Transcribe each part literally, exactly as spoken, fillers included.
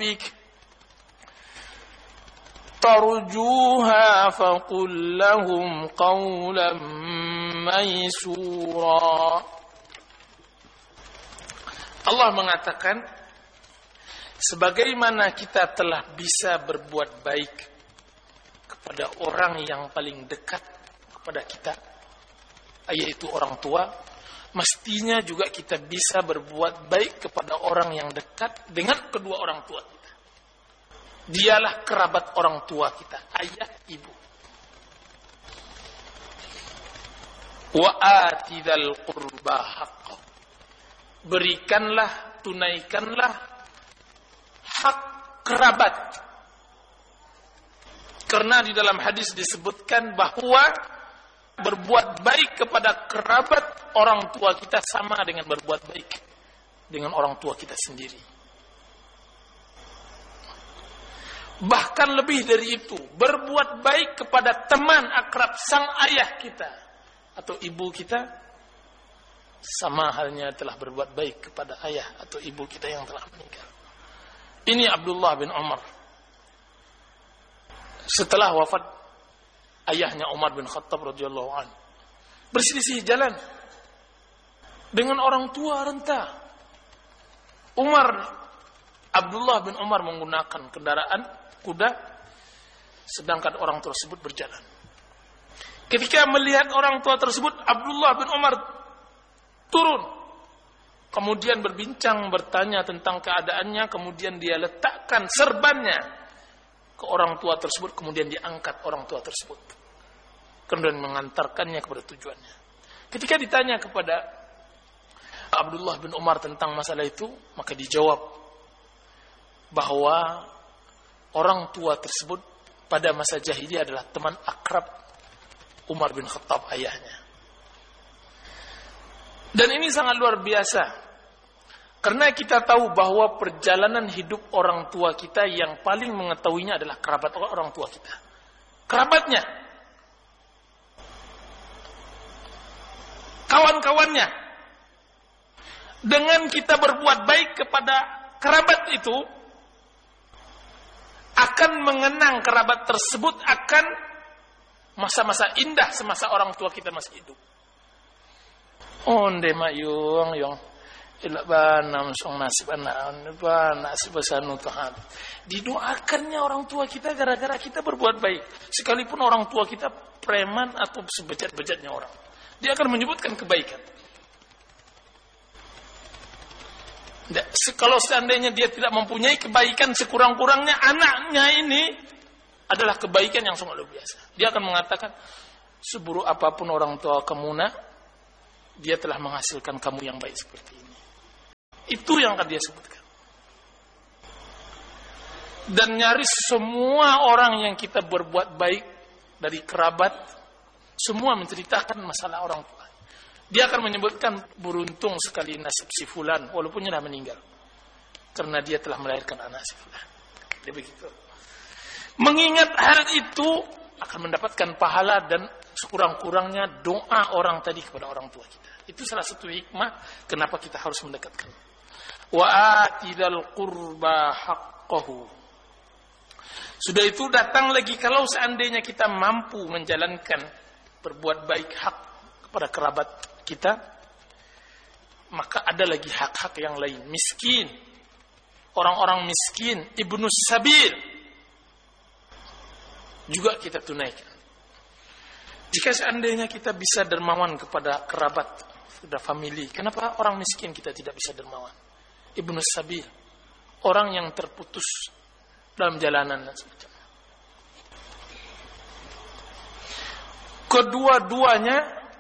rabbik tarjuha faqul lahum qawlan maysura. Allah mengatakan, sebagaimana kita telah bisa berbuat baik kepada orang yang paling dekat kepada kita, yaitu orang tua, mestinya juga kita bisa berbuat baik kepada orang yang dekat dengan kedua orang tua kita. Dialah kerabat orang tua kita, ayah, ibu. Wa atidal qurba haqqah. Berikanlah, tunaikanlah hak kerabat. Karena di dalam hadis disebutkan bahwa berbuat baik kepada kerabat orang tua kita sama dengan berbuat baik dengan orang tua kita sendiri. Bahkan lebih dari itu, berbuat baik kepada teman akrab sang ayah kita atau ibu kita, sama halnya telah berbuat baik kepada ayah atau ibu kita yang telah meninggal. Ini Abdullah bin Umar. Setelah wafat ayahnya Umar bin Khattab radhiyallahu anhu, berselisih jalan dengan orang tua renta. Umar, Abdullah bin Umar menggunakan kendaraan kuda, sedangkan orang tersebut berjalan. Ketika melihat orang tua tersebut, Abdullah bin Umar turun, kemudian berbincang, bertanya tentang keadaannya, kemudian dia letakkan serbannya ke orang tua tersebut, kemudian diangkat orang tua tersebut, kemudian mengantarkannya kepada tujuannya. Ketika ditanya kepada Abdullah bin Umar tentang masalah itu, maka dijawab bahwa orang tua tersebut pada masa jahiliyah adalah teman akrab Umar bin Khattab, ayahnya. Dan ini sangat luar biasa, karena kita tahu bahwa perjalanan hidup orang tua kita yang paling mengetahuinya adalah kerabat orang tua kita, kerabatnya, kawan-kawannya. Dengan kita berbuat baik kepada kerabat itu, akan mengenang kerabat tersebut akan masa-masa indah semasa orang tua kita masih hidup. Onde mayung yung ilak banam song nasib anak ba nasib sanu Tuhan. Didoakannya orang tua kita gara-gara kita berbuat baik. Sekalipun orang tua kita preman atau sebejat-bejatnya orang, dia akan menyebutkan kebaikan. Kalau seandainya dia tidak mempunyai kebaikan, sekurang-kurangnya anaknya ini adalah kebaikan yang sangat luar biasa. Dia akan mengatakan, seburuk apapun orang tua kamu nak, dia telah menghasilkan kamu yang baik seperti ini. Itu yang akan dia sebutkan. Dan nyaris semua orang yang kita berbuat baik dari kerabat, semua menceritakan masalah orang tua. Dia akan menyebutkan, beruntung sekali nasib si fulan, walaupun dia dah meninggal, karena dia telah melahirkan anak si fulan. Dia begitu. Mengingat hal itu akan mendapatkan pahala dan sekurang-kurangnya doa orang tadi kepada orang tua kita. Itu salah satu hikmah kenapa kita harus mendekatkan. Wa atidal qurba haqqahu. Sudah itu datang lagi, kalau seandainya kita mampu menjalankan berbuat baik hak kepada kerabat kita, maka ada lagi hak-hak yang lain. Miskin, orang-orang miskin, ibnu sabil, juga kita tunaikan. Jika seandainya kita bisa dermawan kepada kerabat, sudah family, kenapa orang miskin kita tidak bisa dermawan? Ibnu sabil, orang yang terputus dalam jalanan dan semacamnya. Kedua-duanya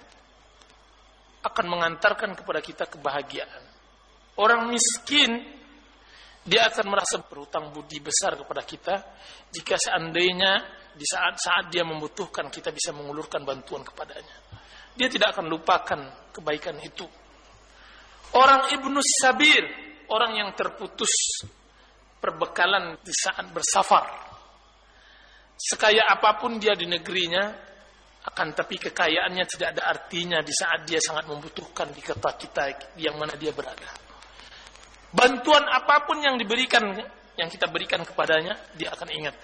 akan mengantarkan kepada kita kebahagiaan. Orang miskin, dia akan merasa berhutang budi besar kepada kita jika seandainya di saat-saat dia membutuhkan kita bisa mengulurkan bantuan kepadanya. Dia tidak akan lupakan kebaikan itu. Orang ibnu sabil, orang yang terputus perbekalan di saat bersafar, sekaya apapun dia di negerinya, akan tapi kekayaannya tidak ada artinya di saat dia sangat membutuhkan di kota kita yang mana dia berada. Bantuan apapun yang diberikan yang kita berikan kepadanya, dia akan ingat.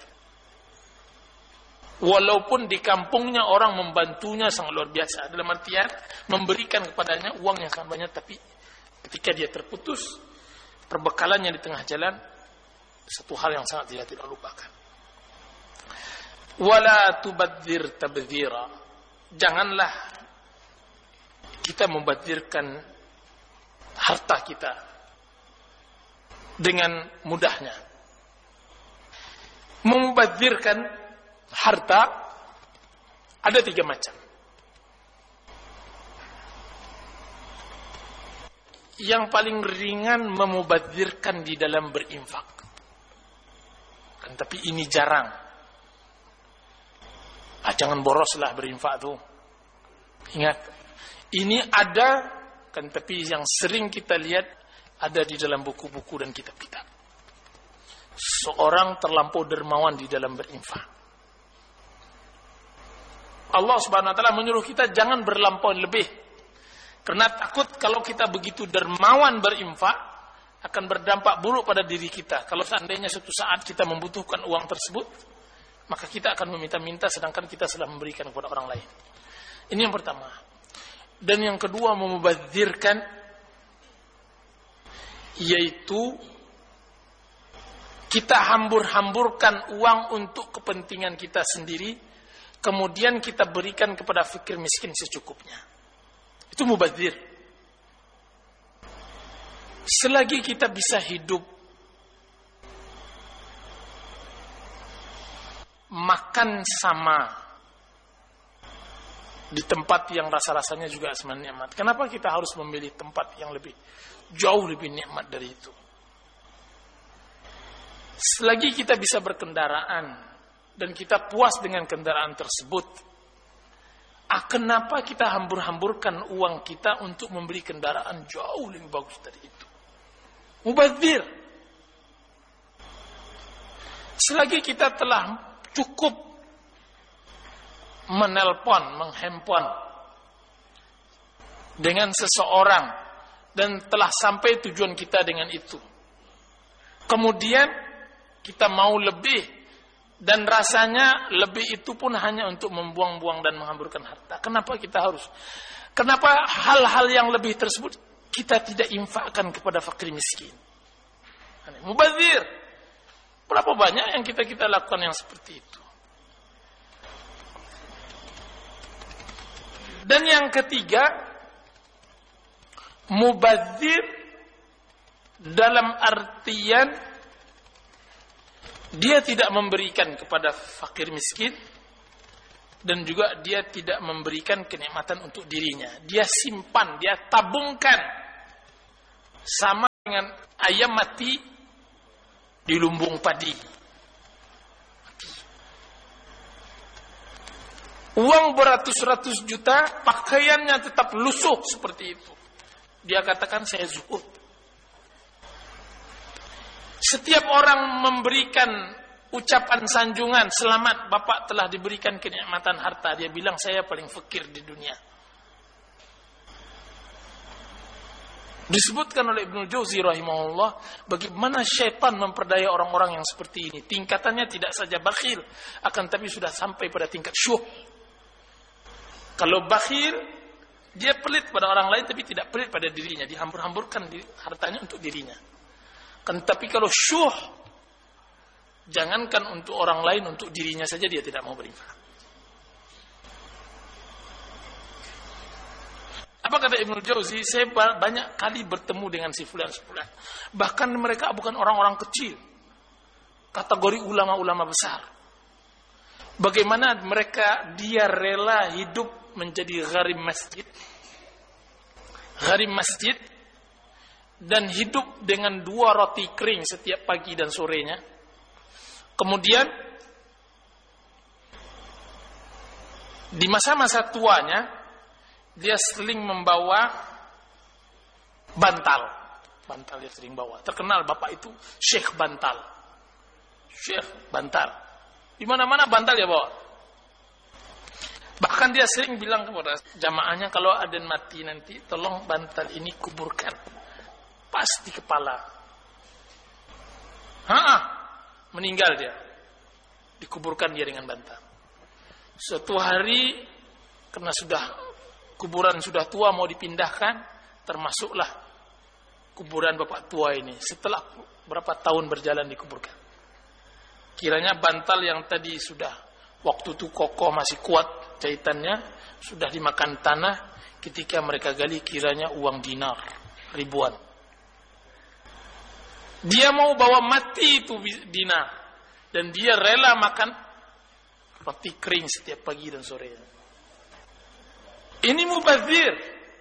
Walaupun di kampungnya orang membantunya sangat luar biasa, dalam artian memberikan kepadanya uang yang sangat banyak, tapi ketika dia terputus perbekalannya di tengah jalan, satu hal yang sangat dia tidak lupakan. Wala tubadzir tabdzira. Janganlah kita membadzirkan harta kita dengan mudahnya. Membadzirkan harta ada tiga macam. Yang paling ringan memubadzirkan di dalam berinfak. Kan, tapi ini jarang. Ah, jangan boroslah berinfak tuh. Ingat, ini ada kan, tapi yang sering kita lihat ada di dalam buku-buku dan kitab-kitab. Seorang terlampau dermawan di dalam berinfak. Allah Subhanahu wa taala menyuruh kita jangan berlampau lebih. Karena takut kalau kita begitu dermawan berinfak akan berdampak buruk pada diri kita. Kalau seandainya suatu saat kita membutuhkan uang tersebut, maka kita akan meminta-minta sedangkan kita sudah memberikan kepada orang lain. Ini yang pertama. Dan yang kedua, memubadzirkan, yaitu kita hambur-hamburkan uang untuk kepentingan kita sendiri, kemudian kita berikan kepada fakir miskin secukupnya. Itu mubadzir. Selagi kita bisa hidup, makan sama di tempat yang rasa-rasanya juga sebenarnya nikmat, kenapa kita harus memilih tempat yang lebih jauh lebih nikmat dari itu? Selagi kita bisa berkendaraan dan kita puas dengan kendaraan tersebut, ah, kenapa kita hambur-hamburkan uang kita untuk membeli kendaraan jauh lebih bagus dari itu? Mubadzir. Selagi kita telah cukup menelpon, menghandphone dengan seseorang dan telah sampai tujuan kita dengan itu, kemudian kita mau lebih, dan rasanya lebih itu pun hanya untuk membuang-buang dan menghamburkan harta. Kenapa kita harus? Kenapa hal-hal yang lebih tersebut kita tidak infakkan kepada fakir miskin? Mubadzir. Berapa banyak yang kita kita lakukan yang seperti itu? Dan yang ketiga, mubadzir dalam artian dia tidak memberikan kepada fakir miskin, dan juga dia tidak memberikan kenikmatan untuk dirinya. Dia simpan, dia tabungkan. Sama dengan ayam mati di lumbung padi. Uang beratus-ratus juta, pakaiannya tetap lusuh seperti itu. Dia katakan saya zuhud. Setiap orang memberikan ucapan sanjungan, selamat Bapak telah diberikan kenikmatan harta, dia bilang saya paling fakir di dunia. Disebutkan oleh Ibnu Jauzi rahimahullah bagaimana syaitan memperdaya orang-orang yang seperti ini. Tingkatannya tidak saja bakhil, akan tapi sudah sampai pada tingkat syuh. Kalau bakhil, dia pelit pada orang lain tapi tidak pelit pada dirinya, dihambur-hamburkan di hartanya untuk dirinya. Kan tapi kalau syuh, jangankan untuk orang lain, untuk dirinya saja dia tidak mau berinfak. Apa kata Ibnu Jauzi? Saya banyak kali bertemu dengan si fulan-fulan. Bahkan mereka bukan orang-orang kecil, kategori ulama-ulama besar. Bagaimana mereka, dia rela hidup menjadi gharim masjid. Gharim masjid. Dan hidup dengan dua roti kering setiap pagi dan sorenya. Kemudian di masa-masa tuanya dia sering membawa bantal. Bantal dia sering bawa. Terkenal bapak itu Syekh Bantal. Syekh Bantal. Di mana-mana bantal dia bawa. Bahkan dia sering bilang kepada jamaahnya, kalau ada mati nanti tolong bantal ini kuburkan pas di kepala. Ha-ha, meninggal dia. Dikuburkan dia dengan bantal. Suatu hari, karena sudah kuburan sudah tua mau dipindahkan, termasuklah kuburan bapak tua ini. Setelah berapa tahun berjalan dikuburkan. Kiranya bantal yang tadi sudah waktu itu kokoh masih kuat jahitannya, sudah dimakan tanah. Ketika mereka gali kiranya uang dinar ribuan. Dia mau bawa mati itu dinar, dan dia rela makan roti kering setiap pagi dan sore. Ini mubazir.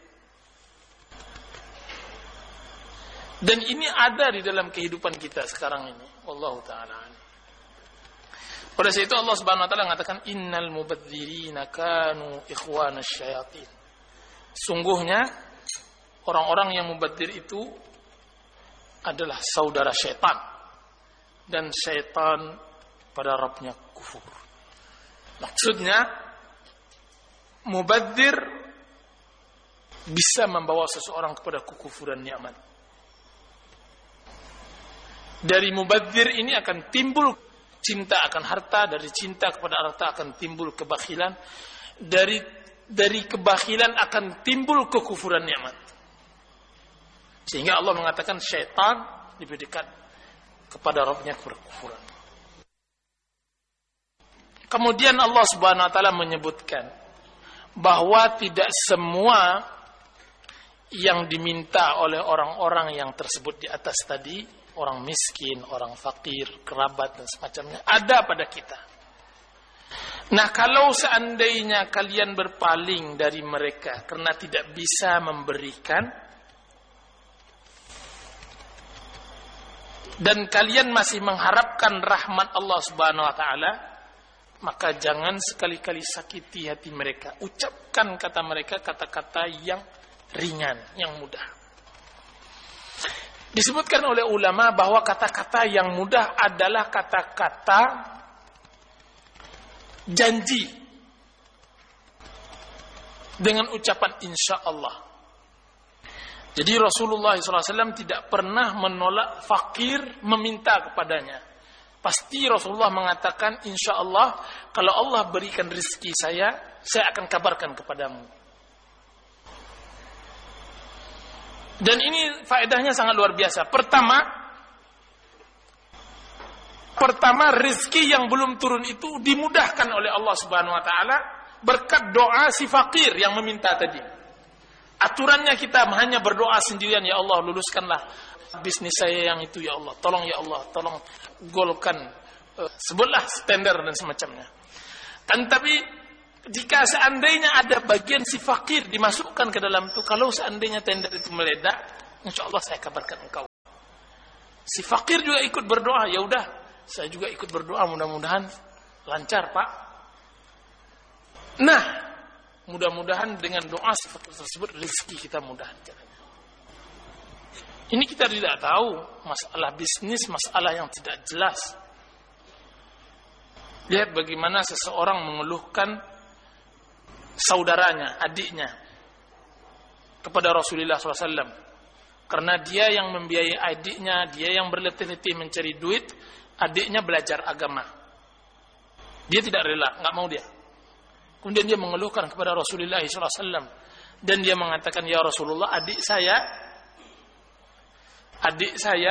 Dan ini ada di dalam kehidupan kita sekarang ini. Wallahu ta'ala. Pada saat itu Allah Subhanahu wa taala mengatakan innal mubadzirina kanu ikhwanasy syayatin. Sungguhnya orang-orang yang mubadzir itu adalah saudara syaitan, dan syaitan pada Rabbnya kufur. Maksudnya mubadzir bisa membawa seseorang kepada kekufuran nikmat. Dari mubadzir ini akan timbul cinta akan harta, dari cinta kepada harta akan timbul kebakhilan, dari dari kebakhilan akan timbul kekufuran nikmat. Sehingga Allah mengatakan syaitan lebih dekat kepada Rabbnya kekufuran. Kemudian Allah Subhanahu wa taala menyebutkan bahwa tidak semua yang diminta oleh orang-orang yang tersebut di atas tadi, orang miskin, orang fakir, kerabat dan semacamnya, ada pada kita. Nah, kalau seandainya kalian berpaling dari mereka karena tidak bisa memberikan, dan kalian masih mengharapkan rahmat Allah Subhanahu wa taala, maka jangan sekali-kali sakiti hati mereka. Ucapkan kata mereka kata-kata yang ringan, yang mudah. Disebutkan oleh ulama bahwa kata-kata yang mudah adalah kata-kata janji dengan ucapan insya Allah. Jadi Rasulullah shallallahu alaihi wasallam tidak pernah menolak fakir meminta kepadanya. Pasti Rasulullah mengatakan insya Allah, kalau Allah berikan rezeki saya, saya akan kabarkan kepadamu. Dan ini faedahnya sangat luar biasa. Pertama, pertama rezeki yang belum turun itu dimudahkan oleh Allah Subhanahu wa taala berkat doa si fakir yang meminta tadi. Aturannya kita hanya berdoa sendirian, ya Allah luluskanlah bisnis saya yang itu, ya Allah tolong, ya Allah tolong golkan, uh, sebutlah standar dan semacamnya. Dan tapi jika seandainya ada bagian si fakir dimasukkan ke dalam itu, kalau seandainya tender itu meledak, insya Allah saya kabarkan engkau. Si fakir juga ikut berdoa, ya udah saya juga ikut berdoa, mudah-mudahan lancar Pak. Nah, mudah-mudahan dengan doa si fakir tersebut rezeki kita mudah. Ini kita tidak tahu masalah bisnis, masalah yang tidak jelas. Lihat bagaimana seseorang mengeluhkan saudaranya, adiknya kepada Rasulullah shallallahu alaihi wasallam. Karena dia yang membiayai adiknya, dia yang berletih-letih mencari duit, adiknya belajar agama. Dia tidak rela, nggak mau dia. Kemudian dia mengeluhkan kepada Rasulullah shallallahu alaihi wasallam. Dan dia mengatakan, ya Rasulullah, adik saya, adik saya,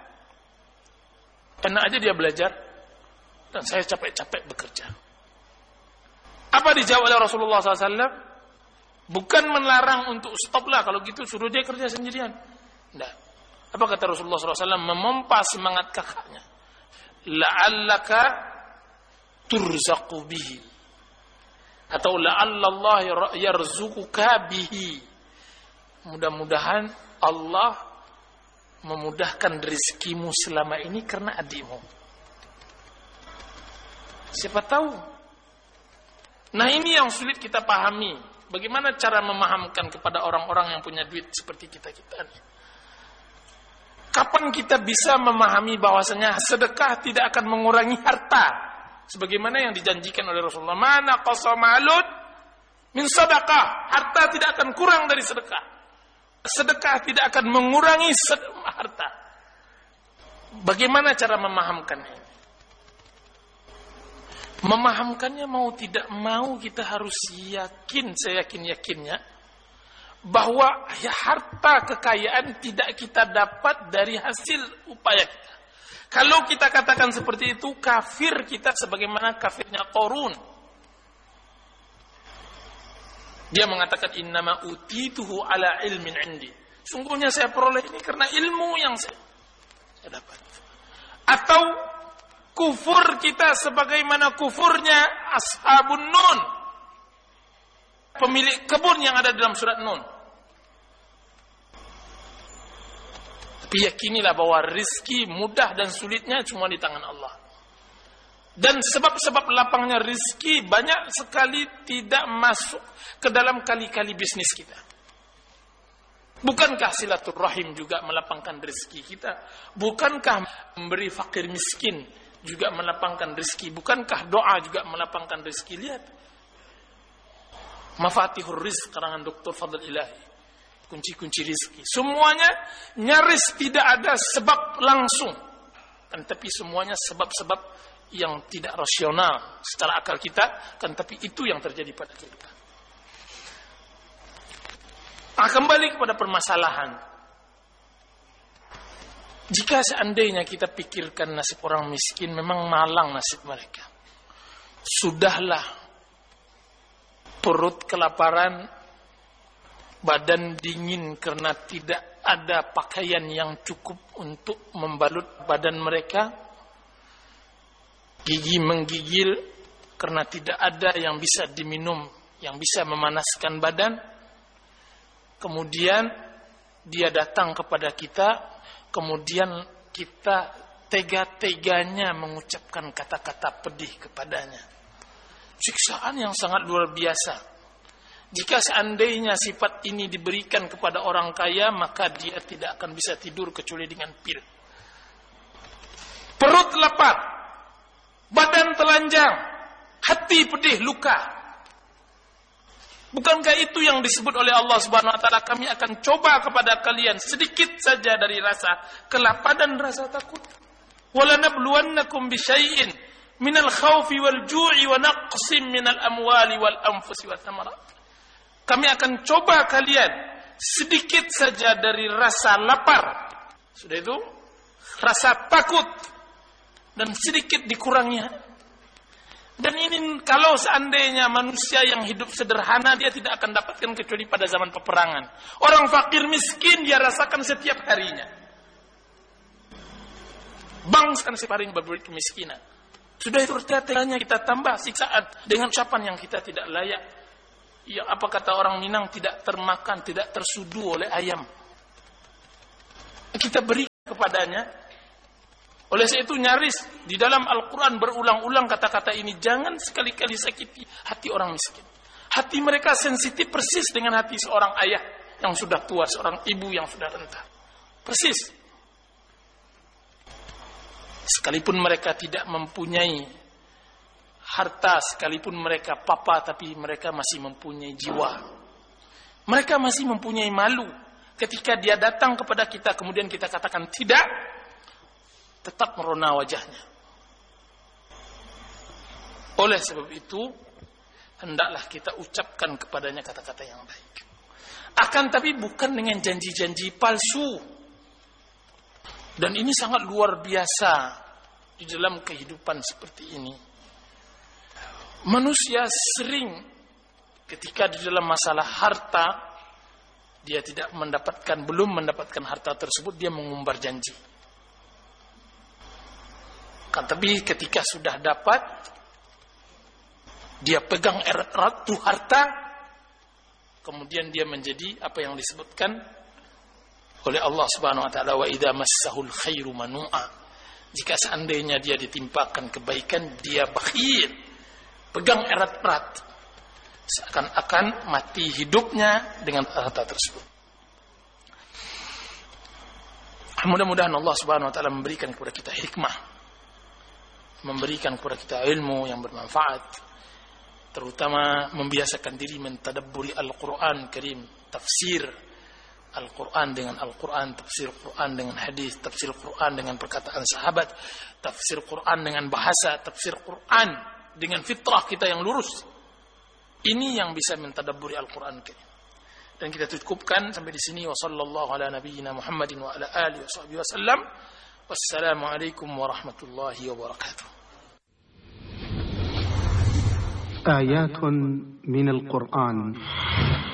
enak aja dia belajar, dan saya capek-capek bekerja. Apa dijawab oleh Rasulullah shallallahu alaihi wasallam? Bukan melarang untuk stoplah, kalau gitu suruh dia kerja sendirian. Tidak. Apa kata Rasulullah shallallahu alaihi wasallam? Memompa semangat kakaknya. La'allaka turzaqu bihi. Atau la'allallah yarzuquka bihi. Mudah-mudahan Allah memudahkan rezekimu selama ini karena adikmu. Siapa tahu. Nah, ini yang sulit kita pahami. Bagaimana cara memahamkan kepada orang-orang yang punya duit seperti kita-kita ini? Kapan kita bisa memahami bahwasanya sedekah tidak akan mengurangi harta? Sebagaimana yang dijanjikan oleh Rasulullah. Mana qasamalun min sedekah. Harta tidak akan kurang dari sedekah. Sedekah tidak akan mengurangi harta. Bagaimana cara memahamkannya? Memahamkannya mau tidak mau kita harus yakin, seyakin-yakinnya bahwa ya, harta kekayaan tidak kita dapat dari hasil upaya kita. Kalau kita katakan seperti itu, kafir kita sebagaimana kafirnya Qarun. Dia mengatakan innama utituhu ala ilmin indi. Sungguhnya saya peroleh ini karena ilmu yang saya, saya dapat. Atau kufur kita sebagaimana kufurnya Ashabun Nun, pemilik kebun yang ada dalam surat Nun. Tapi yakinilah bahwa rizki mudah dan sulitnya cuma di tangan Allah. Dan sebab-sebab lapangnya rizki banyak sekali tidak masuk ke dalam kali-kali bisnis kita. Bukankah silaturahim juga melapangkan rizki kita? Bukankah memberi fakir miskin juga melapangkan rizki? Bukankah doa juga melapangkan rizki? Lihat Mafatihur Rizq karangan Doktor Fadl Ilahi, kunci-kunci rizki. Semuanya nyaris tidak ada sebab langsung, kan, tapi semuanya sebab-sebab yang tidak rasional secara akal kita, kan, tapi itu yang terjadi pada kita. Nah, kembali kepada permasalahan. Jika seandainya kita pikirkan nasib orang miskin, memang malang nasib mereka. Sudahlah perut kelaparan, badan dingin karena tidak ada pakaian yang cukup untuk membalut badan mereka, gigi menggigil karena tidak ada yang bisa diminum yang bisa memanaskan badan. Kemudian dia datang kepada kita, kemudian kita tega-teganya mengucapkan kata-kata pedih kepadanya. Siksaan yang sangat luar biasa. Jika seandainya sifat ini diberikan kepada orang kaya, maka dia tidak akan bisa tidur kecuali dengan pil. Perut lapar, badan telanjang, hati pedih, luka. Bukankah itu yang disebut oleh Allah Subhanahu wa taala, kami akan coba kepada kalian sedikit saja dari rasa kelaparan dan rasa takut. Walanabluwannakum bisyai'in minal khaufi wal ju'i wa naqsim minal amwali wal anfusi wat thamarat. Kami akan coba kalian sedikit saja dari rasa lapar. Sudah itu rasa takut dan sedikit dikurangi. Dan ini kalau seandainya manusia yang hidup sederhana, dia tidak akan dapatkan kecuali pada zaman peperangan. Orang fakir miskin dia rasakan setiap harinya. Bangsakan setiap hari berbuat kemiskinan. Sudah itu artinya kita tambah siksaan dengan ucapan yang kita tidak layak. Yang apa kata orang Minang, tidak termakan, tidak tersudu oleh ayam. Kita beri kepadanya. Oleh sebab itu nyaris di dalam Al-Quran berulang-ulang kata-kata ini. Jangan sekali-kali sakiti hati orang miskin. Hati mereka sensitif persis dengan hati seorang ayah yang sudah tua, seorang ibu yang sudah renta. Persis. Sekalipun mereka tidak mempunyai harta, sekalipun mereka papa, tapi mereka masih mempunyai jiwa. Mereka masih mempunyai malu. Ketika dia datang kepada kita, kemudian kita katakan tidak, tetap merona wajahnya. Oleh sebab itu, hendaklah kita ucapkan kepadanya kata-kata yang baik. Akan tapi bukan dengan janji-janji palsu. Dan ini sangat luar biasa di dalam kehidupan seperti ini. Manusia sering ketika di dalam masalah harta, dia tidak mendapatkan, belum mendapatkan harta tersebut, dia mengumbar janji. Kan tapi ketika sudah dapat, dia pegang erat-erat tuh harta, kemudian dia menjadi apa yang disebutkan oleh Allah Subhanahu wa taala, wa idza massahul khairu manu'a. Jika seandainya dia ditimpakan kebaikan, dia bakhil, pegang erat-erat, seakan-akan mati hidupnya dengan harta tersebut. Mudah-mudahan Allah Subhanahu wa taala memberikan kepada kita hikmah, memberikan kepada kita ilmu yang bermanfaat, terutama membiasakan diri mentadabburi Al-Quran Karim, tafsir, Al-Quran dengan Al-Quran, tafsir Quran dengan hadis, tafsir Quran dengan perkataan sahabat, tafsir Quran dengan bahasa, tafsir Quran dengan fitrah kita yang lurus. Ini yang bisa mentadabburi Al-Quran. Dan kita cukupkan sampai di sini. Wa sallallahu ala nabiyyina Muhammadin wa ala alihi wa sahbihi wasallam. Wassalamualaikum warahmatullahi wabarakatuh. آيات من القرآن